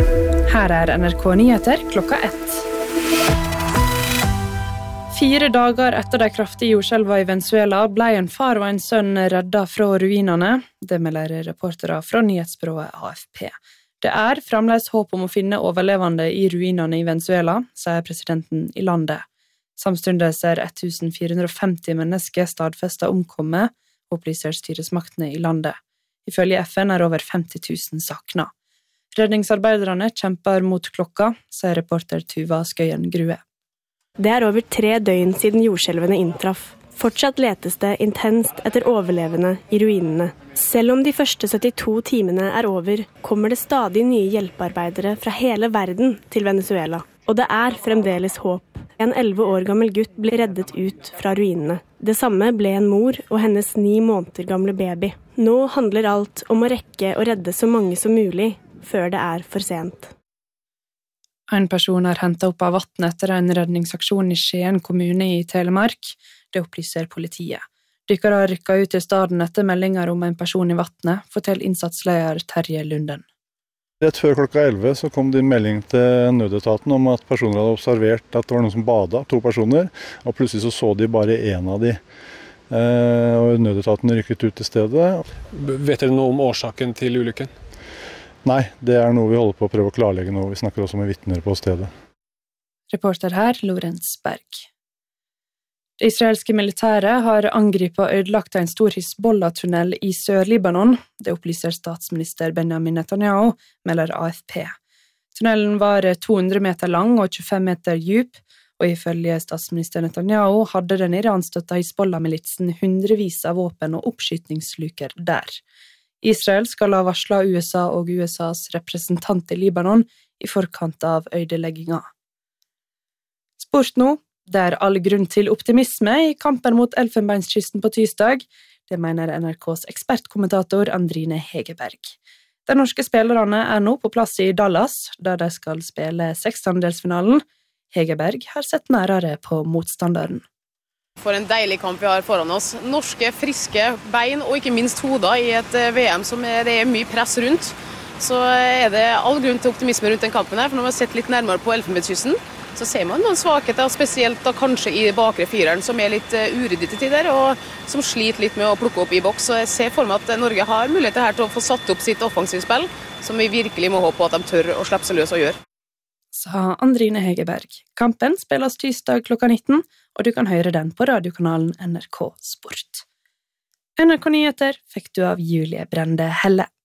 Her NRK Nyheter klokka 1. 4 dager etter de kraftige jordskjelvene i Venezuela ble en far og en sønn reddet fra ruinene. Det melder reportere fra nyhetsbyrået AFP. Det fremdeles håp om å finne overlevende i ruinene i Venezuela, sier presidenten i landet. Samtidig 1450 mennesker stadfestet omkommet, opplyser styresmaktene i landet. Ifølge FN over 50 000 sakna. Redningsarbeiderne kjemper mot klokka, sier reporter Tuva Skøyen Grue. Det over 3 døgn siden jordskjelvene inntraff. Fortsatt letes det intenst etter overlevende i ruinene. Selv om de første 72 timene over, kommer det stadig nye hjelpearbeidere fra hele verden til Venezuela. Og det fremdeles håp. En 11 år gammel gutt ble reddet ut fra ruinene. Det samme ble en mor og hennes 9 måneder gamle baby. Nå handler alt om å rekke å redde så mange som mulig, før det for sent. En person hentet opp av vannet etter en redningsaksjon i Skien kommune i Telemark. Det opplyser politiet. Dykkere rykket ut i staden etter meldinger om en person i vannet, forteller innsatsleder Terje Lunden. Rett før klokka 11 så kom det en melding til nødetaten om at personer hadde observert at det var noen som badet, 2 personer, og plutselig så de bare en av de. Og nødetaten rykket ut til stedet. Vet dere noe om årsaken til ulykken? Nei, det noe vi holder på å prøve å klarlegge nå. Vi snakker også med vitner på stedet. Reporter her, Lorenz Berg. Det israelske militæret har angripet og ødelagt en stor Hizbollah-tunnel i Sør-Libanon. Det opplyser statsminister Benjamin Netanyahu, melder AFP. Tunnelen var 200 meter lang og 25 meter djup, og ifølge statsminister Netanyahu hadde den iranstøtta Hizbollah-militsen hundrevis av våpen og oppskytningsluker der. Israel skal ha varslet USA og USAs representant i Libanon i forkant av ødelegginga. Sport nå. Det all grunn til optimisme i kampen mot Elfenbenskysten på tirsdag. Det mener NRKs ekspertkommentator Andrine Hegerberg. De norske spillerne nå på plass i Dallas, der de skal spille 16-delsfinalen. Hegerberg har sett nærere på motstanderen. For en deilig kamp vi har foran oss. Norske, friske bein og ikke minst hoder i et VM som det mye press rundt. Så det all grunn til optimisme rundt den kampen her, for når man har sett litt nærmere på Elfenbenskysten, så ser man noen svakheter, spesielt da kanskje i bakre fireren, som litt uryddig til tider, og som sliter litt med å plukke opp i boks. Så jeg ser for meg at Norge har muligheter her til å få satt opp sitt offensivspill, som vi virkelig må håpe på at de tør å slippe seg løs og gjøre. Sa Andrine Hegerberg. Kampen spilles tirsdag klokka 19, og du kan høre den på radiokanalen NRK Sport. NRK Nyheter fikk du av Julie Brende Helle.